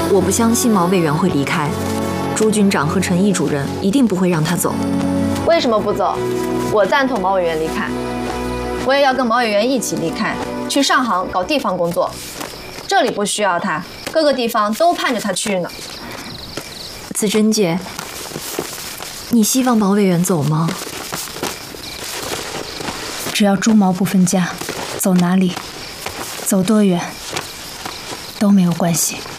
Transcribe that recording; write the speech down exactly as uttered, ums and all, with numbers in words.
我不相信毛委员会离开，朱军长和陈毅主任一定不会让他走。 为什么不走？我赞同毛委员离开，我也要跟毛委员一起离开，去上杭搞地方工作。这里不需要他，各个地方都盼着他去呢。 子珍姐，你希望毛委员走吗？ 只要朱毛不分家，走哪里，走多远都没有关系。